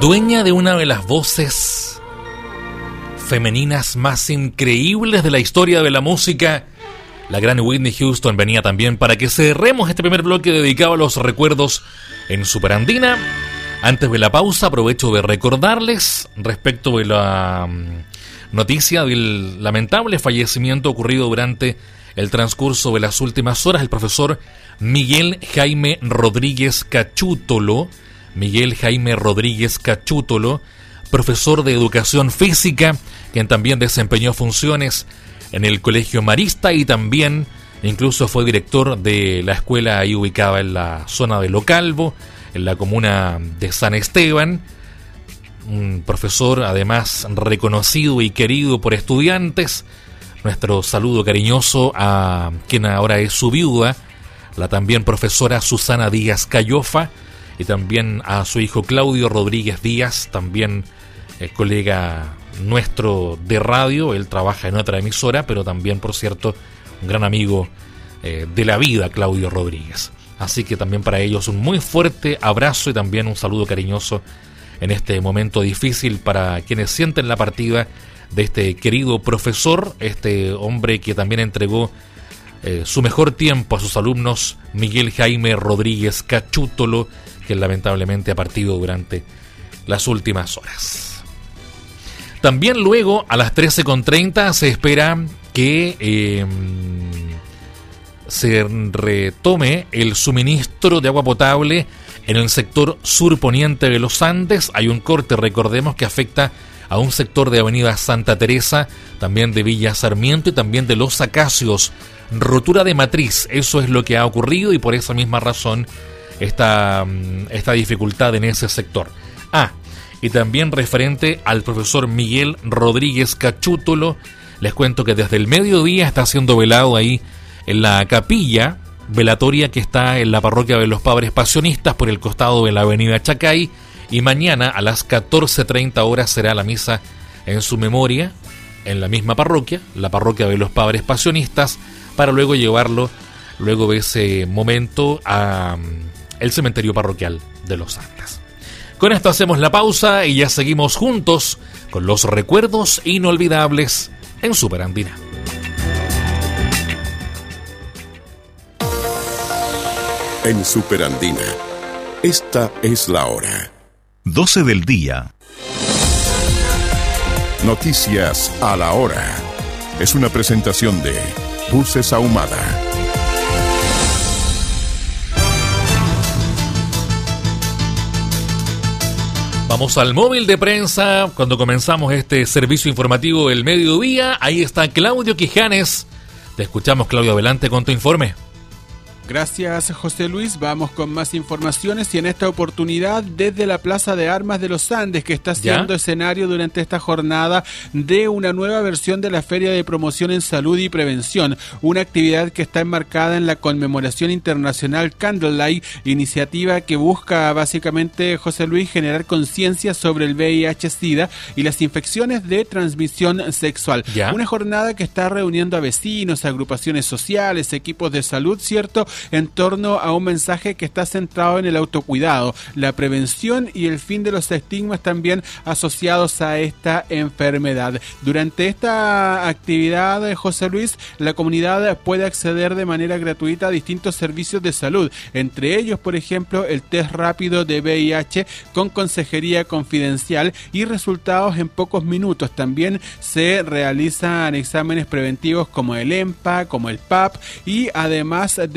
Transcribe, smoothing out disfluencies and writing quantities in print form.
dueña de una de las voces femeninas más increíbles de la historia de la música, la gran Whitney Houston, venía también para que cerremos este primer bloque dedicado a los recuerdos en Superandina. Antes de la pausa, aprovecho de recordarles respecto de la noticia del lamentable fallecimiento ocurrido durante el transcurso de las últimas horas. El profesor Miguel Jaime Rodríguez Cachútolo, profesor de educación física, quien también desempeñó funciones en el Colegio Marista y también incluso fue director de la escuela ahí ubicada en la zona de Lo Calvo, en la comuna de San Esteban. Un profesor además reconocido y querido por estudiantes. Nuestro saludo cariñoso a quien ahora es su viuda, la también profesora Susana Díaz Cayofa, y también a su hijo Claudio Rodríguez Díaz, también colega nuestro de radio. Él trabaja en otra emisora, pero también, por cierto, un gran amigo de la vida, Claudio Rodríguez. Así que también para ellos un muy fuerte abrazo y también un saludo cariñoso en este momento difícil para quienes sienten la partida de este querido profesor, este hombre que también entregó su mejor tiempo a sus alumnos, Miguel Jaime Rodríguez Cachútolo, que lamentablemente ha partido durante las últimas horas. También luego, a las 13:30, se espera que se retome el suministro de agua potable en el sector surponiente de los Andes. Hay un corte, recordemos, que afecta a un sector de Avenida Santa Teresa, también de Villa Sarmiento y también de Los Acacios. Rotura de matriz, eso es lo que ha ocurrido y por esa misma razón esta dificultad en ese sector. Y también referente al profesor Miguel Rodríguez Cachútolo, les cuento que desde el mediodía está siendo velado ahí en la capilla velatoria que está en la parroquia de los Padres Pasionistas por el costado de la avenida Chacay, y mañana a las 14:30 horas será la misa en su memoria en la misma parroquia, la parroquia de los Padres Pasionistas, para luego llevarlo, luego de ese momento, a el cementerio parroquial de los Andes. Con esto hacemos la pausa y ya seguimos juntos con los recuerdos inolvidables en Superandina. En Superandina, esta es la hora. 12 del día. Noticias a la hora. Es una presentación de Buses Ahumada. Vamos al móvil de prensa cuando comenzamos este servicio informativo del mediodía. Ahí está Claudio Quijanes. Te escuchamos, Claudio, adelante con tu informe. Gracias, José Luis. Vamos con más informaciones y en esta oportunidad desde la Plaza de Armas de los Andes, que está siendo escenario durante esta jornada de una nueva versión de la Feria de Promoción en Salud y Prevención, una actividad que está enmarcada en la conmemoración internacional Candlelight, iniciativa que busca básicamente, José Luis, generar conciencia sobre el VIH-Sida y las infecciones de transmisión sexual. Una jornada que está reuniendo a vecinos, agrupaciones sociales, equipos de salud, ¿cierto?, en torno a un mensaje que está centrado en el autocuidado, la prevención y el fin de los estigmas también asociados a esta enfermedad. Durante esta actividad, José Luis, la comunidad puede acceder de manera gratuita a distintos servicios de salud, entre ellos, por ejemplo, el test rápido de VIH con consejería confidencial y resultados en pocos minutos. También se realizan exámenes preventivos como el EMPA, como el PAP, y además de